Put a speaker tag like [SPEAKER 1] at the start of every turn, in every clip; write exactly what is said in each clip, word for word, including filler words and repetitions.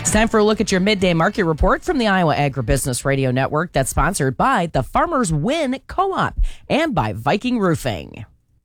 [SPEAKER 1] It's time for a look at your midday market report from the Iowa Agribusiness Radio Network that's sponsored by the Farmers Win Co-op and by Viking Roofing.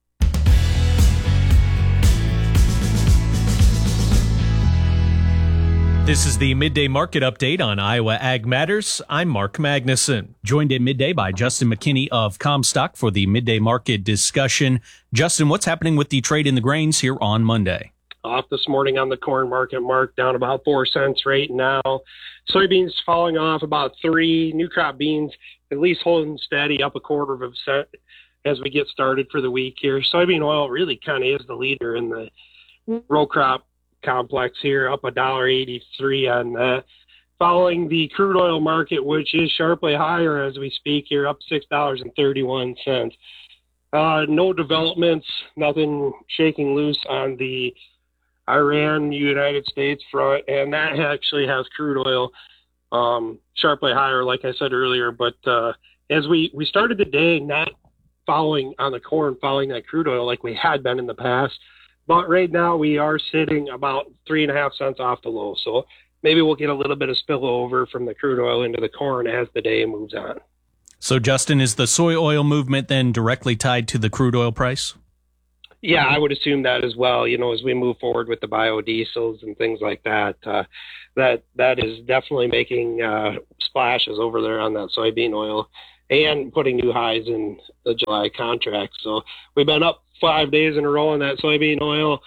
[SPEAKER 2] This is the Midday Market Update on Iowa Ag Matters. I'm Mark Magnuson, joined at midday by Justin McKinney of Comstock for the Midday Market discussion. Justin, what's happening with the trade in the grains here on Monday?
[SPEAKER 3] Off this morning on the corn market, Mark, down about four cents right now. Soybeans falling off about three. New crop beans at least holding steady, up a quarter of a cent as we get started for the week here. Soybean oil really kind of is the leader in the row crop complex here, up a dollar eighty-three on that. Following the crude oil market, which is sharply higher as we speak here, up six dollars and thirty-one cents. Uh, no developments, nothing shaking loose on the Iran, United States front, and that actually has crude oil um, sharply higher, like I said earlier. But uh, as we, we started the day not following on the corn, following that crude oil like we had been in the past. But right now we are sitting about three and a half cents off the low. So maybe we'll get a little bit of spillover from the crude oil into the corn as the day moves on.
[SPEAKER 2] So, Justin, is the soy oil movement then directly tied to the crude oil price?
[SPEAKER 3] Yeah, I would assume that as well. You know, as we move forward with the biodiesels and things like that, uh, that that is definitely making uh, splashes over there on that soybean oil and putting new highs in the July contract. So we've been up five days in a row on that soybean oil,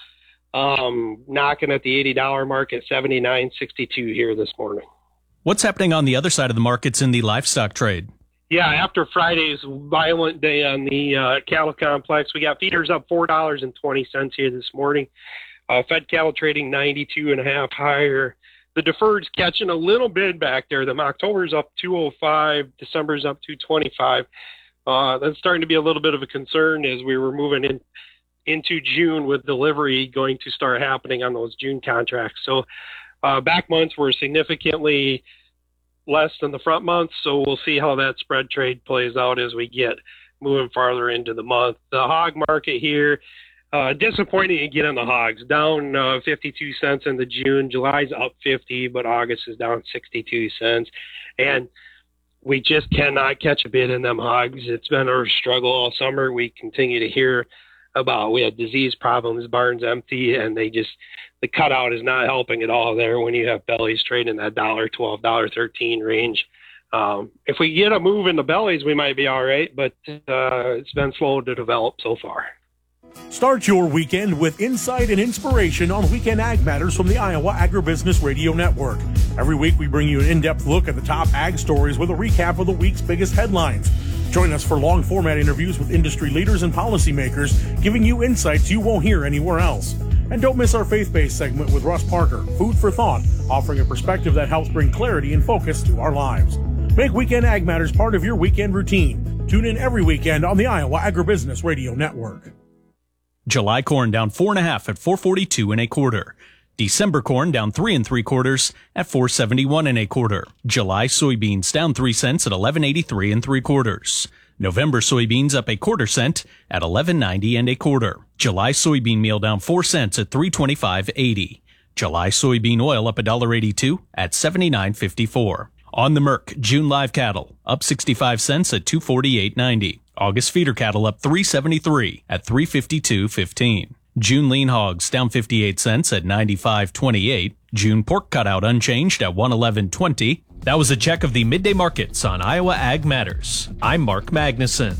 [SPEAKER 3] um, knocking at the eighty dollars mark at seventy-nine sixty-two here this morning.
[SPEAKER 2] What's happening on the other side of the markets in the livestock trade?
[SPEAKER 3] Yeah, after Friday's violent day on the uh, cattle complex, we got feeders up four dollars and twenty cents here this morning. Uh, fed cattle trading ninety-two and a half higher. The deferred's catching a little bid back there. The October's up two oh five, December's up two twenty-five. Uh, that's starting to be a little bit of a concern as we were moving in into June with delivery going to start happening on those June contracts. So uh, back months were significantly less than the front months, so we'll see how that spread trade plays out as we get moving farther into the month. The hog market here, uh, disappointing again on the hogs, down uh, fifty-two cents in the June. July's up fifty, but August is down sixty-two cents. And we just cannot catch a bid in them hogs. It's been our struggle all summer. We continue to hear about, we had disease problems, barns empty, and they just, the cutout is not helping at all there when you have bellies trading that dollar twelve, dollar thirteen range. Um, if we get a move in the bellies, we might be all right, but uh, it's been slow to develop so far.
[SPEAKER 4] Start your weekend with insight and inspiration on Weekend Ag Matters from the Iowa Agribusiness Radio Network. Every week we bring you an in-depth look at the top ag stories with a recap of the week's biggest headlines. Join us for long-format interviews with industry leaders and policymakers, giving you insights you won't hear anywhere else. And don't miss our faith-based segment with Russ Parker, Food for Thought, offering a perspective that helps bring clarity and focus to our lives. Make Weekend Ag Matters part of your weekend routine. Tune in every weekend on the Iowa Agribusiness Radio Network.
[SPEAKER 2] July corn down four and a half at four forty-two and a quarter. December corn down three and three quarters at four seventy-one and a quarter. July soybeans down three cents at eleven eighty-three and three quarters. November soybeans up a quarter cent at eleven ninety and a quarter. July soybean meal down four cents at three twenty-five eighty. July soybean oil up a dollar eighty-two at seventy-nine fifty-four. On the Merck, June live cattle up sixty-five cents at two forty-eight ninety. August feeder cattle up three seventy-three at three fifty-two fifteen. June lean hogs down fifty-eight cents at ninety-five twenty-eight. June pork cutout unchanged at one eleven twenty. That was a check of the midday markets on Iowa Ag Matters. I'm Mark Magnuson.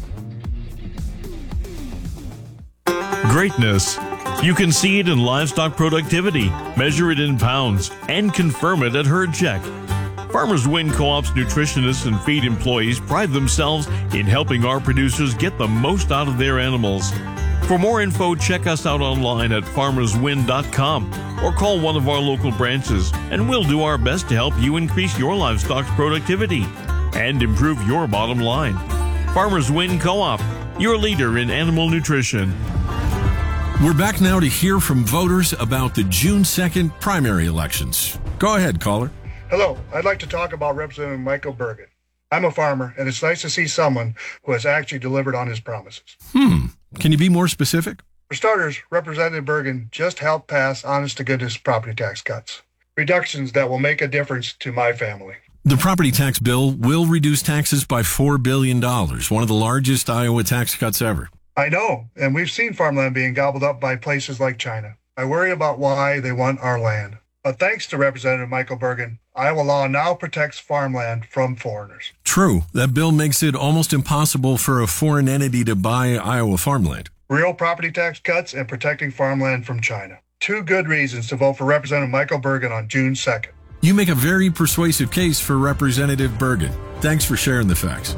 [SPEAKER 5] Greatness. You can see it in livestock productivity, measure it in pounds, and confirm it at Herd Check. Farmers Win Co-op's nutritionists and feed employees pride themselves in helping our producers get the most out of their animals. For more info, check us out online at farmers win dot com or call one of our local branches, and we'll do our best to help you increase your livestock's productivity and improve your bottom line. Farmers Win Co-op, your leader in animal nutrition.
[SPEAKER 6] We're back now to hear from voters about the June second primary elections. Go ahead, caller.
[SPEAKER 7] Hello, I'd like to talk about Representative Michael Bergen. I'm a farmer, and it's nice to see someone who has actually delivered on his promises.
[SPEAKER 6] Hmm. Can you be more specific?
[SPEAKER 7] For starters, Representative Bergen just helped pass honest-to-goodness property tax cuts. reductions that will make a difference to my family.
[SPEAKER 6] The property tax bill will reduce taxes by four billion dollars, one of the largest Iowa tax cuts ever.
[SPEAKER 7] I know, and we've seen farmland being gobbled up by places like China. I worry about why they want our land. But thanks to Representative Michael Bergen, Iowa law now protects farmland from foreigners.
[SPEAKER 6] True, that bill makes it almost impossible for a foreign entity to buy Iowa farmland.
[SPEAKER 7] Real property tax cuts and protecting farmland from China. Two good reasons to vote for Representative Michael Bergen on June second.
[SPEAKER 6] You make a very persuasive case for Representative Bergen. Thanks for sharing the facts.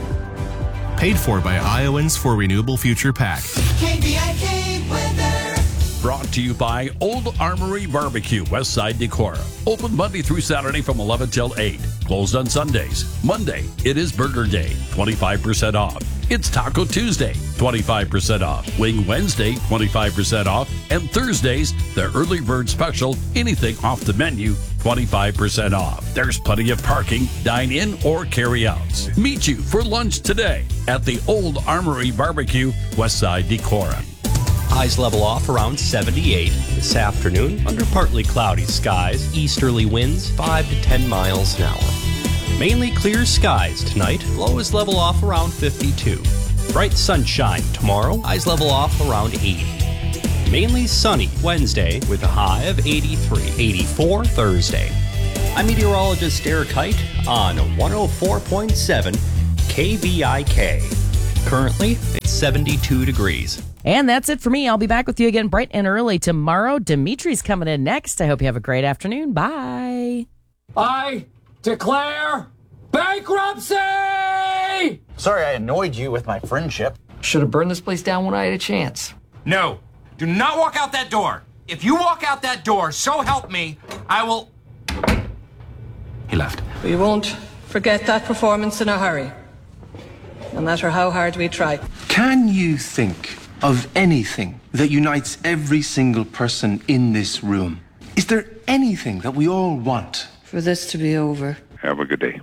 [SPEAKER 8] Paid for by Iowans for Renewable Future PAC.
[SPEAKER 9] K B I K weather.
[SPEAKER 10] Brought to you by Old Armory Barbecue, Westside Decorah. Open Monday through Saturday from eleven till eight. Closed on Sundays. Monday, it is Burger Day, twenty-five percent off. It's Taco Tuesday, twenty-five percent off. Wing Wednesday, twenty-five percent off. And Thursdays, the early bird special, anything off the menu, twenty-five percent off. There's plenty of parking, dine in, or carry outs. Meet you for lunch today at the Old Armory Barbecue, Westside Decorah.
[SPEAKER 11] Highs level off around seventy-eight this afternoon under partly cloudy skies, easterly winds five to ten miles an hour. Mainly clear skies tonight, lows level off around fifty-two. Bright sunshine tomorrow, highs level off around eighty. Mainly sunny Wednesday with a high of eighty-three, eighty-four Thursday. I'm meteorologist Eric Height on one oh four point seven K B I K. Currently, it's seventy-two degrees.
[SPEAKER 1] And that's it for me. I'll be back with you again bright and early tomorrow. Dimitri's coming in next. I hope you have a great afternoon. Bye.
[SPEAKER 12] I declare bankruptcy!
[SPEAKER 13] Sorry I annoyed you with my friendship.
[SPEAKER 12] Should have burned this place down when I had a chance.
[SPEAKER 14] No, do not walk out that door. If you walk out that door, so help me, I will... He left.
[SPEAKER 15] We won't forget that performance in a hurry, no matter how hard we try.
[SPEAKER 16] Can you think of anything that unites every single person in this room? Is there anything that we all want?
[SPEAKER 15] For this to be over.
[SPEAKER 17] Have a good day.